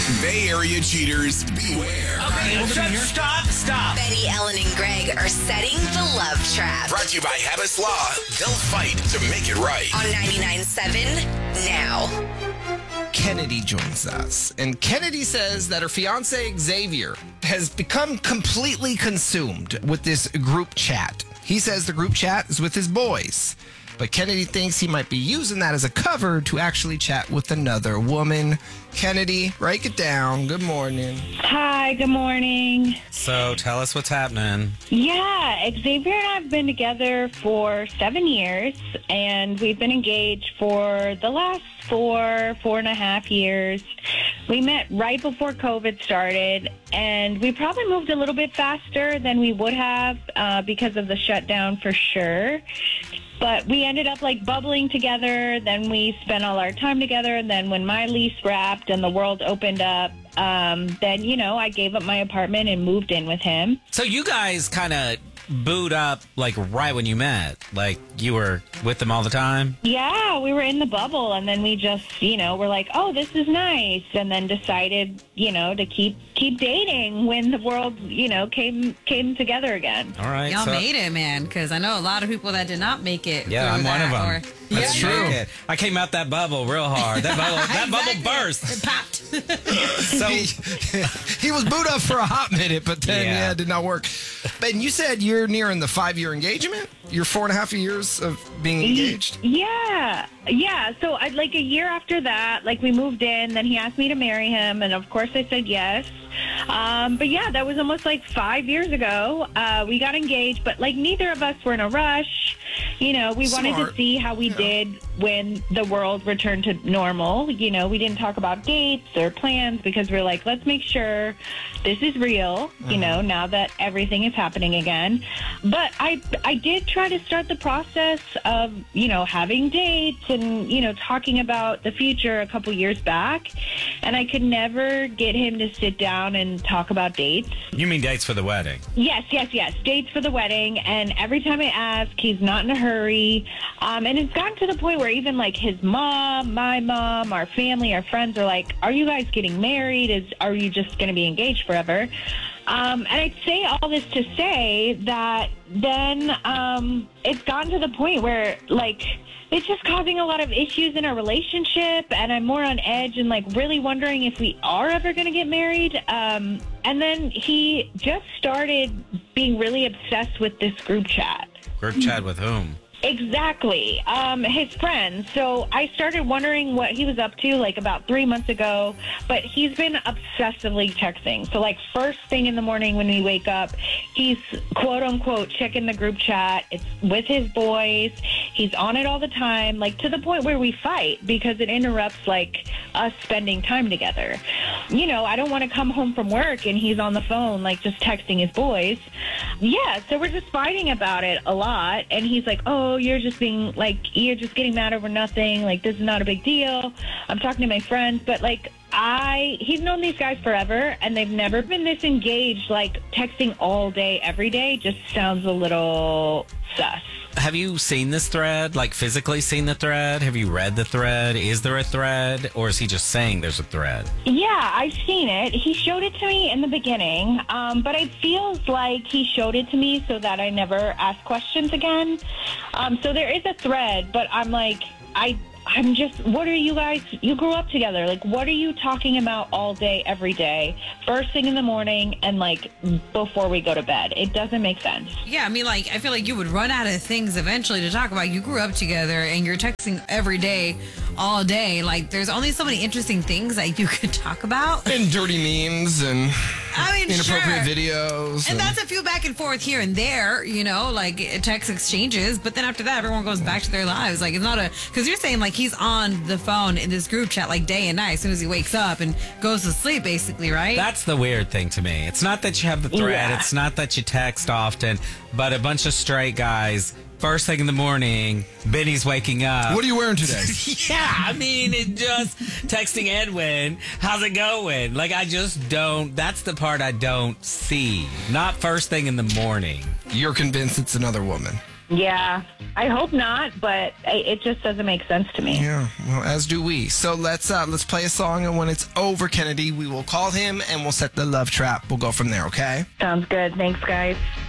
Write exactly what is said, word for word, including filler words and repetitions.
Bay Area cheaters, beware. Okay, shut, stop, stop. Betty, Ellen, and Greg are setting the love trap. Brought to you by Habits Law. They'll fight to make it right. On ninety-nine point seven now. Kennedy joins us. And Kennedy says that her fiance, Xavier, has become completely consumed with this group chat. He says the group chat is with his boys. But Kennedy thinks he might be using that as a cover to actually chat with another woman. Kennedy, break it down. Good morning. Hi, good morning. So tell us what's happening. Yeah, Xavier and I have been together for seven years, and we've been engaged for the last four, four and a half years. We met right before COVID started, and we probably moved a little bit faster than we would have uh, because of the shutdown for sure. But we ended up like bubbling together. Then we spent all our time together. And then when my lease wrapped and the world opened up, um, then, you know, I gave up my apartment and moved in with him. So you guys kind of booed up like right when you met. Like you were with them all the time? Yeah, we were in the bubble. And then we just, you know, were like, oh, this is nice. And then decided, you know, to keep keep dating when the world, you know, came came together again. All right. Y'all so, made it, man, because I know a lot of people that did not make it. Yeah, I'm through one of that, them. or- That's yeah, true. yeah. I came out that bubble real hard. That bubble, that bubble burst. It popped. So he, he was booed up for a hot minute, but then, Yeah. yeah, it did not work. Ben, you said you're nearing the five-year engagement? You're four and a half years of being engaged? Yeah, yeah. So I like a year after that, like we moved in, then he asked me to marry him, and of course I said yes. Um, but yeah, that was almost like five years ago. Uh, we got engaged, but like neither of us were in a rush. You know, we wanted Smart. to see how we Yeah. did when the world returned to normal. You know, we didn't talk about dates or plans because we're like, let's make sure this is real, you know, now that everything is happening again. But I, I did try to start the process of, you know, having dates and, you know, talking about the future a couple years back. And I could never get him to sit down and talk about dates. you mean dates for the wedding? Yes, yes, yes. Dates for the wedding. And every time I ask, he's not in a hurry. Um, and it's gotten to the point where even like his mom, my mom, our family, our friends are like, are you guys getting married? Is Are you just going to be engaged forever? Um, and I say all this to say that then um, it's gotten to the point where like it's just causing a lot of issues in our relationship, and I'm more on edge and like really wondering if we are ever going to get married. Um, and then he just started being really obsessed with this group chat. Group chat with whom? Exactly. Um, his friends. So I started wondering what he was up to like about three months ago, but he's been obsessively texting. So like first thing in the morning when we wake up, he's quote unquote checking the group chat. It's with his boys. He's on it all the time, like to the point where we fight because it interrupts like us spending time together. You know, I don't want to come home from work and he's on the phone, like just texting his boys. Yeah. So we're just fighting about it a lot. And he's like, oh, you're just being like, you're just getting mad over nothing. Like, this is not a big deal. I'm talking to my friends, but like, I, he's known these guys forever and they've never been this engaged. Like texting all day, every day just sounds a little sus. Have you seen this thread? Like physically seen the thread? Have you read the thread? Is there a thread? Or is he just saying there's a thread? Yeah, I've seen it. He showed it to me in the beginning, um, but it feels like he showed it to me so that I never ask questions again. Um, so there is a thread, but I'm like, I... I'm just, what are you guys, you grew up together. Like, what are you talking about all day, every day, first thing in the morning and like before we go to bed? It doesn't make sense. Yeah, I mean, like, I feel like you would run out of things eventually to talk about. You grew up together and you're texting every day, all day. Like, there's only so many interesting things that you could talk about. And dirty memes and I mean, inappropriate sure. videos. And that's a few back and forth here and there, you know, like text exchanges. But then after that, everyone goes back to their lives. Like, it's not a, because you're saying like he's on the phone in this group chat like day and night as soon as he wakes up and goes to sleep, basically, right? That's the weird thing to me. It's not that you have the thread. Yeah. It's not that you text often, but a bunch of straight guys, first thing in the morning, Benny's waking up. What are you wearing today? Yeah, I mean, it just texting Edwin, how's it going? Like, I just don't, that's the part I don't see. Not first thing in the morning. You're convinced it's another woman. Yeah, I hope not, but I- it just doesn't make sense to me. Yeah, well, as do we. So let's uh, let's play a song, and when it's over, Kennedy, we will call him and we'll set the love trap. We'll go from there, okay? Sounds good. Thanks, guys.